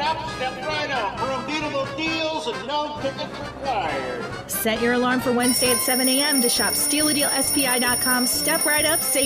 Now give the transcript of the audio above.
up, step right up for unbeatable deals and no tickets required. Set your alarm for Wednesday at 7 a.m. to shop SteelADealSPI.com. Step right up, save